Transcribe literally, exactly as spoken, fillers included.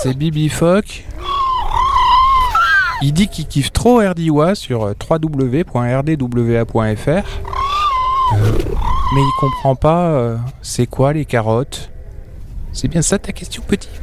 C'est Bibi Fock. Il dit qu'il kiffe trop R D W A sur w w w point r d w a point f r. Euh, mais il comprend pas euh, c'est quoi les carottes. C'est bien ça ta question, petit?